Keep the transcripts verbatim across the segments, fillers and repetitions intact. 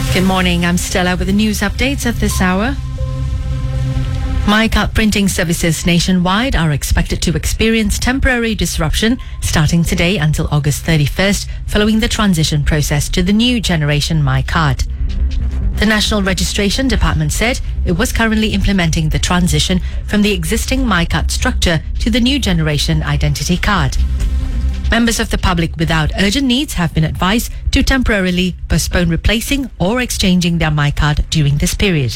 Good morning, I'm Stella with the news updates at this hour. MyCard printing services nationwide are expected to experience temporary disruption starting today until August thirty-first, following the transition process to the new generation MyCard. The National Registration Department said it was currently implementing the transition from the existing MyCard structure to the new generation identity card. Members of the public without urgent needs have been advised to temporarily postpone replacing or exchanging their MyCard during this period.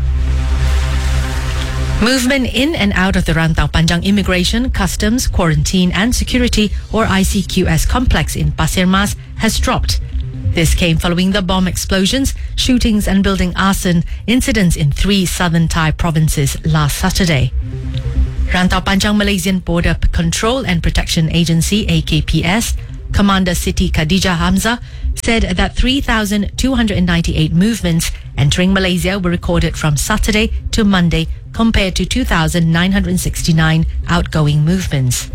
Movement in and out of the Rantau Panjang Immigration, Customs, Quarantine and Security or I C Q S complex in Pasir Mas has dropped. This came following the bomb explosions, shootings and building arson incidents in three southern Thai provinces last Saturday. Rantau Panjang Malaysian Border Control and Protection Agency A K P S Commander Siti Khadijah Hamzah said that three thousand two hundred ninety-eight movements entering Malaysia were recorded from Saturday to Monday compared to two thousand nine hundred sixty-nine outgoing movements.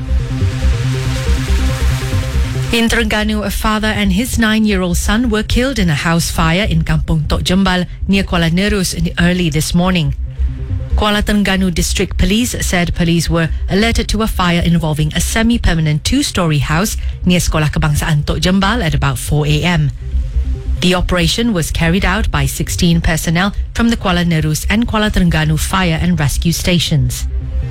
In Terengganu, a father and his nine-year-old son were killed in a house fire in Kampung Tok Jembal near Kuala Nerus early this morning. Kuala Terengganu District Police said police were alerted to a fire involving a semi-permanent two-storey house near Sekolah Kebangsaan Tok Jembal at about four a.m. The operation was carried out by sixteen personnel from the Kuala Nerus and Kuala Terengganu fire and rescue stations.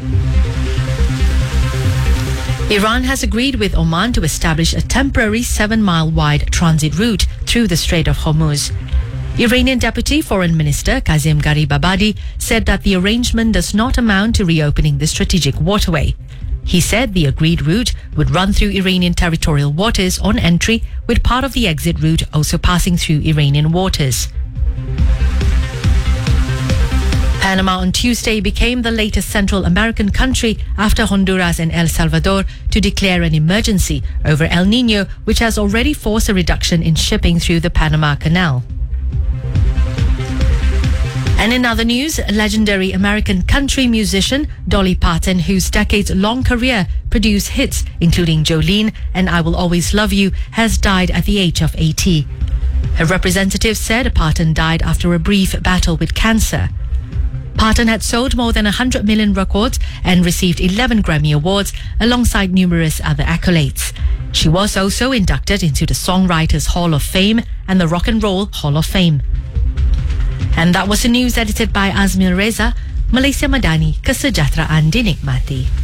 Iran has agreed with Oman to establish a temporary seven-mile wide transit route through the Strait of Hormuz. Iranian Deputy Foreign Minister Kazem Garibabadi said that the arrangement does not amount to reopening the strategic waterway. He said the agreed route would run through Iranian territorial waters on entry, with part of the exit route also passing through Iranian waters. Panama on Tuesday became the latest Central American country after Honduras and El Salvador to declare an emergency over El Niño, which has already forced a reduction in shipping through the Panama Canal. And in other news, legendary American country musician Dolly Parton, whose decades-long career produced hits including Jolene and I Will Always Love You, has died at the age of eighty. Her representative said Parton died after a brief battle with cancer. Parton had sold more than one hundred million records and received eleven Grammy Awards alongside numerous other accolades. She was also inducted into the Songwriters Hall of Fame and the Rock and Roll Hall of Fame. And that was the news edited by Azmil Reza. Malaysia Madani, kesejahteraan dinikmati.